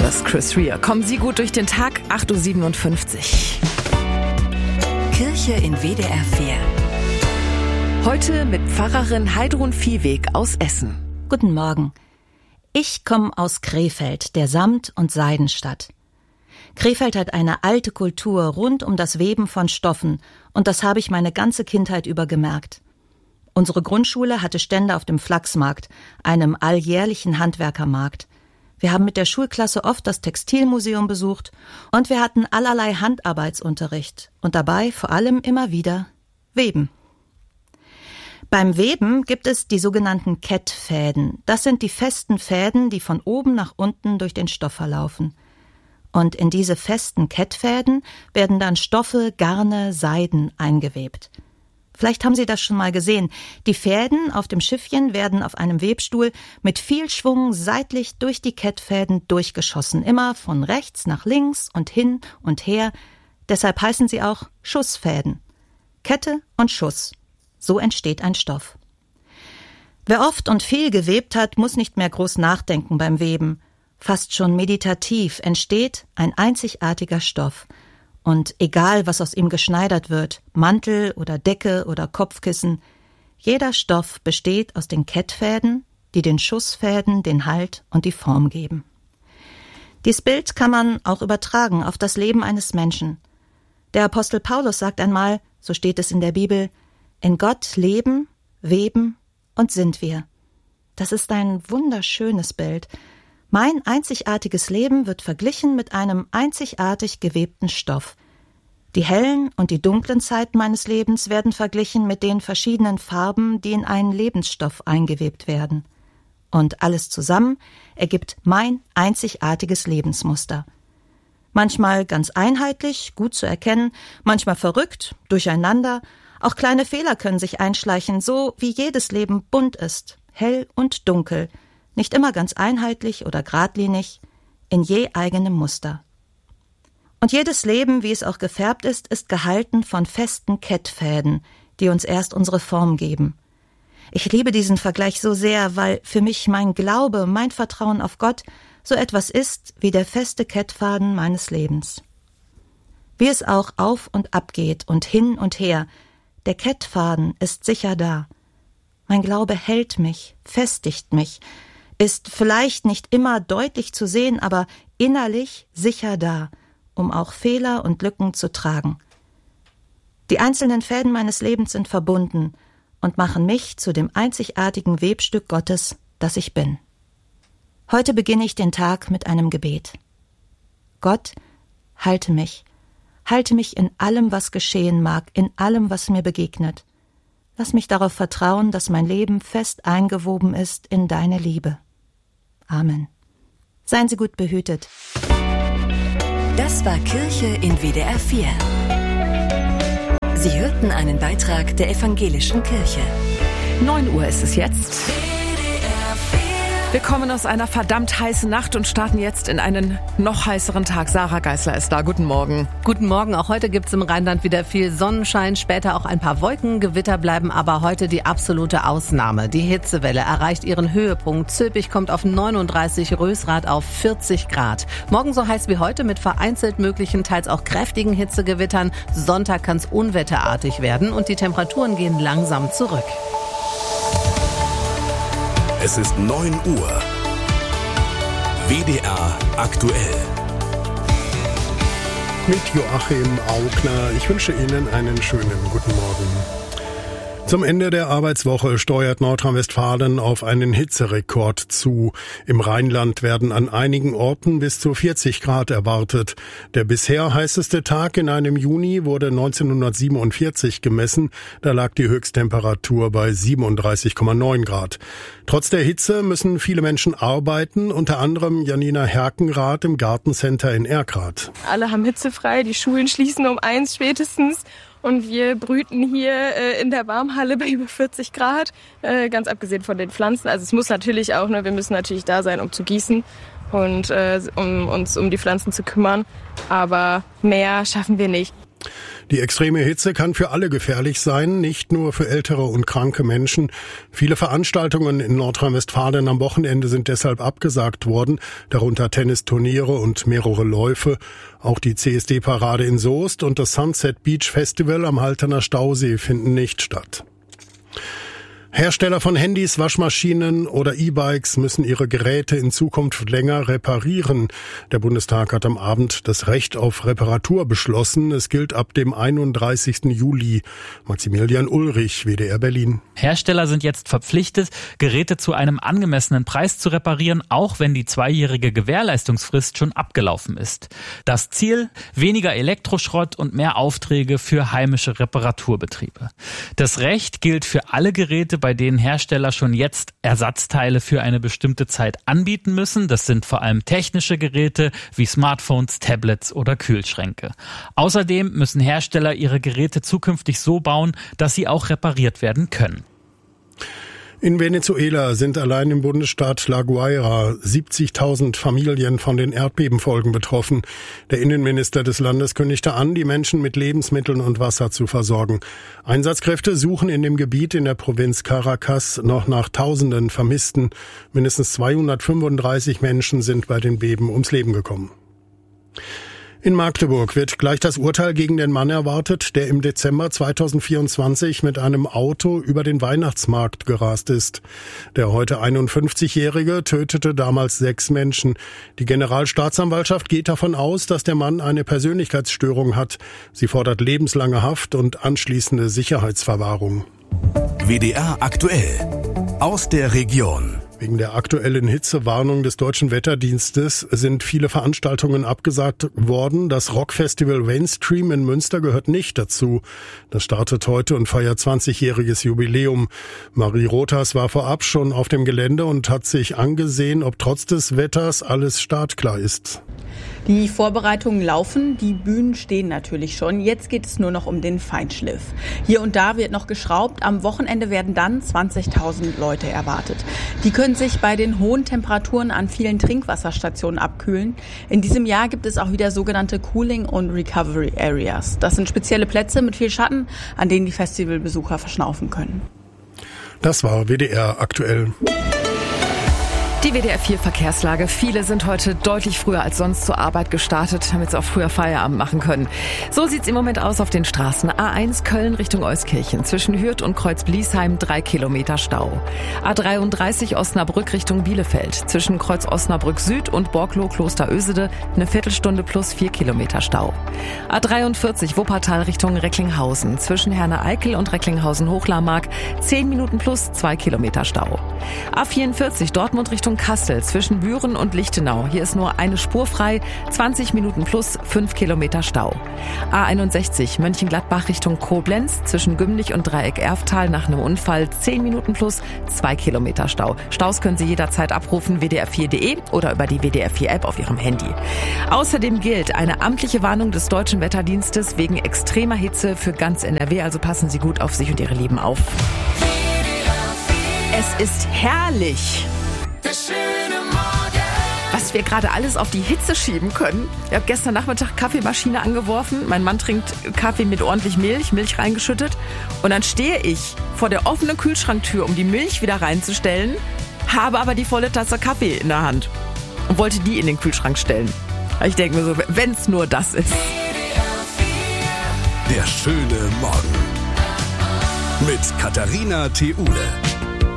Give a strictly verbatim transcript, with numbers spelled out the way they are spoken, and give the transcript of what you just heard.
ist Chris Rea. Kommen Sie gut durch den Tag, acht Uhr siebenundfünfzig. Kirche in W D R vier. Heute mit Pfarrerin Heidrun Viehweg aus Essen. Guten Morgen. Ich komme aus Krefeld, der Samt- und Seidenstadt. Krefeld hat eine alte Kultur rund um das Weben von Stoffen und das habe ich meine ganze Kindheit über gemerkt. Unsere Grundschule hatte Stände auf dem Flachsmarkt, einem alljährlichen Handwerkermarkt. Wir haben mit der Schulklasse oft das Textilmuseum besucht und wir hatten allerlei Handarbeitsunterricht und dabei vor allem immer wieder Weben. Beim Weben gibt es die sogenannten Kettfäden. Das sind die festen Fäden, die von oben nach unten durch den Stoff verlaufen. Und in diese festen Kettfäden werden dann Stoffe, Garne, Seiden eingewebt. Vielleicht haben Sie das schon mal gesehen. Die Fäden auf dem Schiffchen werden auf einem Webstuhl mit viel Schwung seitlich durch die Kettfäden durchgeschossen, immer von rechts nach links und hin und her. Deshalb heißen sie auch Schussfäden. Kette und Schuss. So entsteht ein Stoff. Wer oft und viel gewebt hat, muss nicht mehr groß nachdenken beim Weben. Fast schon meditativ entsteht ein einzigartiger Stoff. Und egal, was aus ihm geschneidert wird, Mantel oder Decke oder Kopfkissen, jeder Stoff besteht aus den Kettfäden, die den Schussfäden den Halt und die Form geben. Dies Bild kann man auch übertragen auf das Leben eines Menschen. Der Apostel Paulus sagt einmal, so steht es in der Bibel, in Gott leben, weben und sind wir. Das ist ein wunderschönes Bild. Mein einzigartiges Leben wird verglichen mit einem einzigartig gewebten Stoff. Die hellen und die dunklen Zeiten meines Lebens werden verglichen mit den verschiedenen Farben, die in einen Lebensstoff eingewebt werden. Und alles zusammen ergibt mein einzigartiges Lebensmuster. Manchmal ganz einheitlich, gut zu erkennen, manchmal verrückt, durcheinander. Auch kleine Fehler können sich einschleichen, so wie jedes Leben bunt ist, hell und dunkel, nicht immer ganz einheitlich oder geradlinig, in je eigenem Muster. Und jedes Leben, wie es auch gefärbt ist, ist gehalten von festen Kettfäden, die uns erst unsere Form geben. Ich liebe diesen Vergleich so sehr, weil für mich mein Glaube, mein Vertrauen auf Gott so etwas ist wie der feste Kettfaden meines Lebens. Wie es auch auf und ab geht und hin und her, der Kettfaden ist sicher da. Mein Glaube hält mich, festigt mich, ist vielleicht nicht immer deutlich zu sehen, aber innerlich sicher da, um auch Fehler und Lücken zu tragen. Die einzelnen Fäden meines Lebens sind verbunden und machen mich zu dem einzigartigen Webstück Gottes, das ich bin. Heute beginne ich den Tag mit einem Gebet. Gott, halte mich, halte mich in allem, was geschehen mag, in allem, was mir begegnet. Lass mich darauf vertrauen, dass mein Leben fest eingewoben ist in deine Liebe. Amen. Seien Sie gut behütet. Das war Kirche in W D R vier. Sie hörten einen Beitrag der Evangelischen Kirche. neun Uhr ist es jetzt. Wir kommen aus einer verdammt heißen Nacht und starten jetzt in einen noch heißeren Tag. Sarah Geisler ist da. Guten Morgen. Guten Morgen. Auch heute gibt's im Rheinland wieder viel Sonnenschein. Später auch ein paar Wolken. Gewitter bleiben aber heute die absolute Ausnahme. Die Hitzewelle erreicht ihren Höhepunkt. Zülpich kommt auf neununddreißig, Rösrath auf vierzig Grad. Morgen so heiß wie heute mit vereinzelt möglichen, teils auch kräftigen Hitzegewittern. Sonntag kann's unwetterartig werden und die Temperaturen gehen langsam zurück. Es ist neun Uhr. W D R aktuell. Mit Joachim Augner. Ich wünsche Ihnen einen schönen guten Morgen. Zum Ende der Arbeitswoche steuert Nordrhein-Westfalen auf einen Hitzerekord zu. Im Rheinland werden an einigen Orten bis zu vierzig Grad erwartet. Der bisher heißeste Tag in einem Juni wurde neunzehnhundertsiebenundvierzig gemessen. Da lag die Höchsttemperatur bei siebenunddreißig Komma neun Grad. Trotz der Hitze müssen viele Menschen arbeiten, unter anderem Janina Herkenrath im Gartencenter in Erkrath. Alle haben hitzefrei, die Schulen schließen um eins spätestens. Und wir brüten hier äh, in der Warmhalle bei über vierzig Grad, äh, ganz abgesehen von den Pflanzen. Also es muss natürlich auch, ne, wir müssen natürlich da sein, um zu gießen und äh, um uns um die Pflanzen zu kümmern. Aber mehr schaffen wir nicht. Die extreme Hitze kann für alle gefährlich sein, nicht nur für ältere und kranke Menschen. Viele Veranstaltungen in Nordrhein-Westfalen am Wochenende sind deshalb abgesagt worden, darunter Tennisturniere und mehrere Läufe. Auch die C S D-Parade in Soest und das Sunset Beach Festival am Halterner Stausee finden nicht statt. Hersteller von Handys, Waschmaschinen oder E-Bikes müssen ihre Geräte in Zukunft länger reparieren. Der Bundestag hat am Abend das Recht auf Reparatur beschlossen. Es gilt ab dem einunddreißigsten Juli. Maximilian Ulrich, W D R Berlin. Hersteller sind jetzt verpflichtet, Geräte zu einem angemessenen Preis zu reparieren, auch wenn die zweijährige Gewährleistungsfrist schon abgelaufen ist. Das Ziel: weniger Elektroschrott und mehr Aufträge für heimische Reparaturbetriebe. Das Recht gilt für alle Geräte, bei denen Hersteller schon jetzt Ersatzteile für eine bestimmte Zeit anbieten müssen. Das sind vor allem technische Geräte wie Smartphones, Tablets oder Kühlschränke. Außerdem müssen Hersteller ihre Geräte zukünftig so bauen, dass sie auch repariert werden können. In Venezuela sind allein im Bundesstaat La Guaira siebzigtausend Familien von den Erdbebenfolgen betroffen. Der Innenminister des Landes kündigte an, die Menschen mit Lebensmitteln und Wasser zu versorgen. Einsatzkräfte suchen in dem Gebiet in der Provinz Caracas noch nach Tausenden Vermissten. Mindestens zweihundertfünfunddreißig Menschen sind bei den Beben ums Leben gekommen. In Magdeburg wird gleich das Urteil gegen den Mann erwartet, der im Dezember zweitausendvierundzwanzig mit einem Auto über den Weihnachtsmarkt gerast ist. Der heute einundfünfzigjährige tötete damals sechs Menschen. Die Generalstaatsanwaltschaft geht davon aus, dass der Mann eine Persönlichkeitsstörung hat. Sie fordert lebenslange Haft und anschließende Sicherheitsverwahrung. W D R aktuell aus der Region. Wegen der aktuellen Hitzewarnung des Deutschen Wetterdienstes sind viele Veranstaltungen abgesagt worden. Das Rockfestival Mainstream in Münster gehört nicht dazu. Das startet heute und feiert zwanzigjähriges Jubiläum. Marie Rothas war vorab schon auf dem Gelände und hat sich angesehen, ob trotz des Wetters alles startklar ist. Die Vorbereitungen laufen, die Bühnen stehen natürlich schon. Jetzt geht es nur noch um den Feinschliff. Hier und da wird noch geschraubt. Am Wochenende werden dann zwanzigtausend Leute erwartet. Die können sich bei den hohen Temperaturen an vielen Trinkwasserstationen abkühlen. In diesem Jahr gibt es auch wieder sogenannte Cooling- und Recovery Areas. Das sind spezielle Plätze mit viel Schatten, an denen die Festivalbesucher verschnaufen können. Das war W D R aktuell. Die W D R vier Verkehrslage. Viele sind heute deutlich früher als sonst zur Arbeit gestartet, damit sie auch früher Feierabend machen können. So sieht's im Moment aus auf den Straßen. A eins Köln Richtung Euskirchen. Zwischen Hürth und Kreuz-Bliesheim drei Kilometer Stau. A dreiunddreißig Osnabrück Richtung Bielefeld. Zwischen Kreuz Osnabrück Süd und Borkloh Kloster Ösede eine Viertelstunde plus vier Kilometer Stau. A dreiundvierzig Wuppertal Richtung Recklinghausen. Zwischen Herne-Eickel und Recklinghausen-Hochlarmark zehn Minuten plus zwei Kilometer Stau. A vierundvierzig Dortmund Richtung Kassel zwischen Büren und Lichtenau. Hier ist nur eine Spur frei, zwanzig Minuten plus fünf Kilometer Stau. A einundsechzig Mönchengladbach Richtung Koblenz zwischen Gümlich und Dreieck-Erftal nach einem Unfall zehn Minuten plus zwei Kilometer Stau. Staus können Sie jederzeit abrufen, w d r vier punkt d e oder über die W D R vier App auf Ihrem Handy. Außerdem gilt eine amtliche Warnung des Deutschen Wetterdienstes wegen extremer Hitze für ganz N R W, also passen Sie gut auf sich und Ihre Lieben auf. Es ist herrlich, was wir gerade alles auf die Hitze schieben können. Ich habe gestern Nachmittag Kaffeemaschine angeworfen. Mein Mann trinkt Kaffee mit ordentlich Milch, Milch reingeschüttet. Und dann stehe ich vor der offenen Kühlschranktür, um die Milch wieder reinzustellen, habe aber die volle Tasse Kaffee in der Hand und wollte die in den Kühlschrank stellen. Ich denke mir so, wenn es nur das ist. Der schöne Morgen mit Katharina Theule.